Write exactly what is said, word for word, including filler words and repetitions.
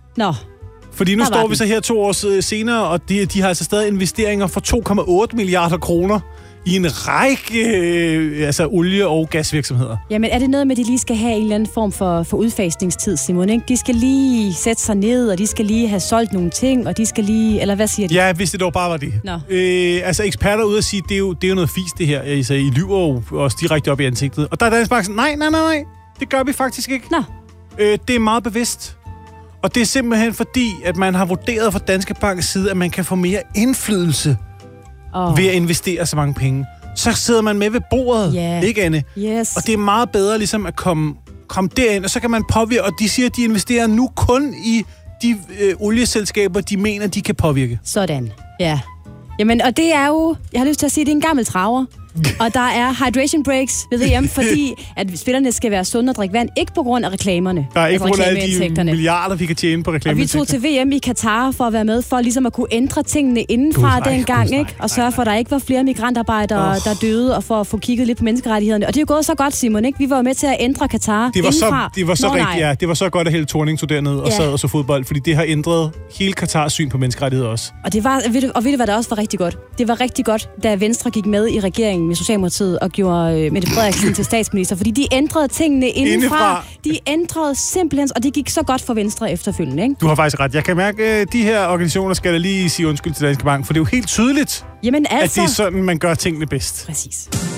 Nå. Fordi nu Der står var vi så her to år senere, og de, de har altså stadig investeringer for to komma otte milliarder kroner i en række øh, altså olie- og gasvirksomheder. Jamen, er det noget med, at de lige skal have en eller anden form for, for udfasningstid, Simon? Ikke? De skal lige sætte sig ned, og de skal lige have solgt nogle ting, og de skal lige... Eller hvad siger de? Ja, hvis det dog bare var det. Nå. Øh, altså, eksperter ude at sige, det er jo, det er jo noget fisk, det her. Altså, I lyver jo også direkte op i ansigtet. Og der er Danske Bank sådan, nej, nej, nej, nej. Det gør vi faktisk ikke. Nå. Øh, det er meget bevidst. Og det er simpelthen fordi, at man har vurderet fra Danske Banks side, at man kan få mere indflydelse oh. ved at investere så mange penge. Så sidder man med ved bordet, yeah. ikke Anne? Yes. Og det er meget bedre ligesom at komme, komme derind, og så kan man påvirke. Og de siger, at de investerer nu kun i de øh, olieselskaber, de mener, de kan påvirke. Sådan, ja. Jamen, og det er jo, jeg har lyst til at sige, det er en gammel traver. Og der er hydration breaks ved V M, fordi at spillerne skal være sunde og drikke vand, ikke på grund af reklamerne. Der er ikke altså på grund af de milliarder, vi kan tjene på reklameindtægter. Og vi tog til V M i Katar for at være med, for ligesom at kunne ændre tingene indenfra dengang, ikke? Og sørge for, at der ikke var flere migrantarbejdere, oh. der døde, og for at få kigget lidt på menneskerettighederne. Og det er jo gået så godt, Simon, ikke? Vi var jo med til at ændre Katar det var indenfra. Så, det var så rigtigt, ja. Det var så godt, at Helle Thorning tog derned og ja. sad og så fodbold, fordi det har ændret hele Katars syn på menneskerettigheder også. Og det var, ved du, og ved du, hvad der også var rigtig godt? Det var rigtig godt, da Venstre gik med i regeringen med Socialdemokratiet og gjorde øh, Mette Frederiksen til statsminister, fordi de ændrede tingene indenfra. De ændrede simpelthen, og det gik så godt for Venstre efterfølgende, ikke? Du har faktisk ret. Jeg kan mærke, at de her organisationer skal da lige sige undskyld til Danske Bank, for det er jo helt tydeligt, Jamen, altså... at det er sådan, man gør tingene bedst. Præcis.